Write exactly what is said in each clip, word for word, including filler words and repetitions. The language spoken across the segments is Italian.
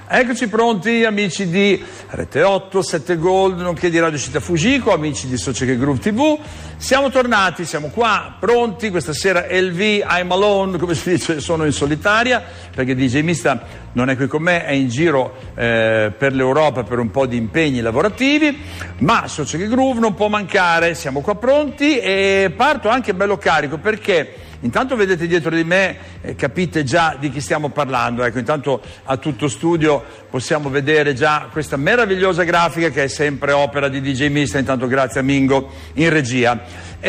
Eccoci pronti, amici di Rete otto, sette Gold, nonché di Radio Città Fujiko, amici di Soce Groove tivù. Siamo tornati, siamo qua, pronti. Questa sera L V, I'm alone, come si dice, sono in solitaria, perché D J Mista non è qui con me, è in giro eh, per l'Europa per un po' di impegni lavorativi, ma Soce Groove non può mancare, siamo qua pronti e parto anche bello carico perché... Intanto vedete dietro di me, eh, capite già di chi stiamo parlando, ecco, intanto a tutto studio possiamo vedere già questa meravigliosa grafica che è sempre opera di D J Mista, intanto grazie a Mingo in regia.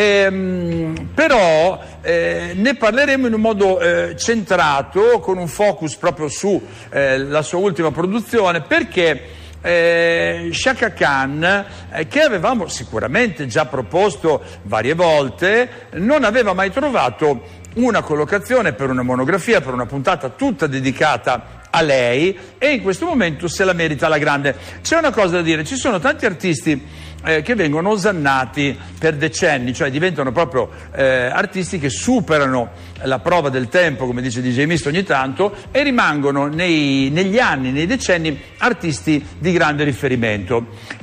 Ehm, però eh, ne parleremo in un modo eh, centrato, con un focus proprio su eh, la sua ultima produzione, perché... Eh, Chaka Khan, eh, che avevamo sicuramente già proposto varie volte, non aveva mai trovato una collocazione per una monografia, per una puntata tutta dedicata a lei, e in questo momento se la merita alla grande. C'è una cosa da dire: ci sono tanti artisti eh, che vengono osannati per decenni, cioè diventano proprio eh, artisti che superano la prova del tempo, come dice D J Mista ogni tanto, e rimangono nei, negli anni, nei decenni, artisti di grande riferimento.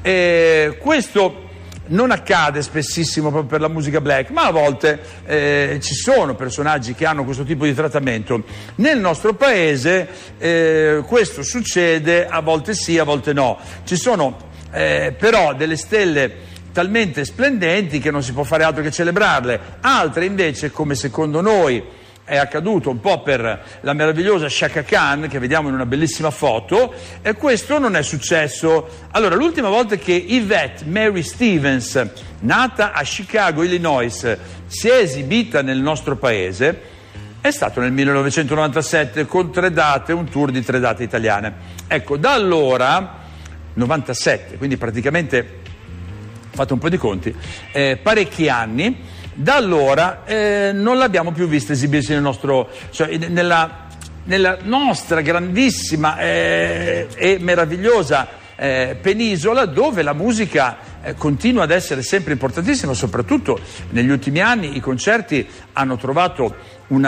E questo non accade spessissimo proprio per la musica black, ma a volte eh, ci sono personaggi che hanno questo tipo di trattamento. Nel nostro paese eh, questo succede, a volte sì, a volte no. Ci sono eh, però delle stelle talmente splendenti che non si può fare altro che celebrarle, altre invece, come secondo noi è accaduto un po' per la meravigliosa Chaka Khan, che vediamo in una bellissima foto, e questo non è successo. Allora, l'ultima volta che Yvette Mary Stevens, nata a Chicago, Illinois, si è esibita nel nostro paese è stato nel millenovecentonovantasette, con tre date, un tour di tre date italiane. Ecco, da allora, novantasette, quindi praticamente, fate un po' di conti, eh, parecchi anni, da allora eh, non l'abbiamo più vista esibirsi nel nostro, cioè, nella, nella nostra grandissima eh, e meravigliosa eh, penisola, dove la musica eh, continua ad essere sempre importantissima. Soprattutto negli ultimi anni i concerti hanno trovato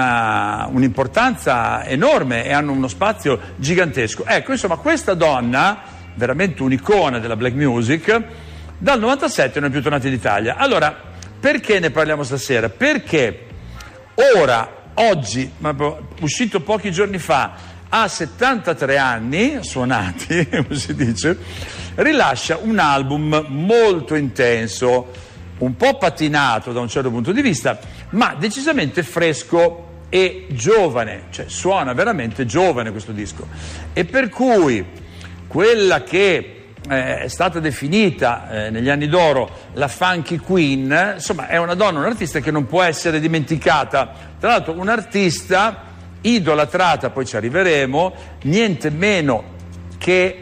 una, un'importanza enorme e hanno uno spazio gigantesco. Ecco, insomma, questa donna, veramente un'icona della black music, dal novantasette non è più tornata in Italia. Allora, perché ne parliamo stasera? Perché ora, oggi, ma uscito pochi giorni fa, ha settantatré anni, suonati, come si dice, rilascia un album molto intenso, un po' patinato da un certo punto di vista, ma decisamente fresco e giovane, cioè suona veramente giovane questo disco. E per cui quella che Eh, è stata definita eh, negli anni d'oro la funky queen, insomma è una donna, un'artista che non può essere dimenticata, tra l'altro un'artista idolatrata, poi ci arriveremo, niente meno che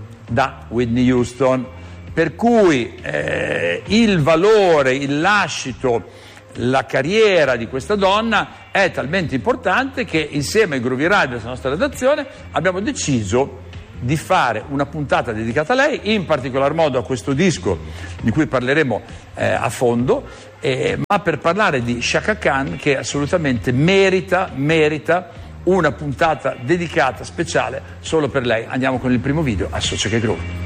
da Whitney Houston, per cui eh, il valore, il lascito, la carriera di questa donna è talmente importante che insieme ai Groovy Riders, la nostra redazione, abbiamo deciso di fare una puntata dedicata a lei, in particolar modo a questo disco di cui parleremo eh, a fondo, eh, ma per parlare di Chaka Khan, che assolutamente merita, merita una puntata dedicata, speciale, solo per lei. Andiamo con il primo video a Soce Groove.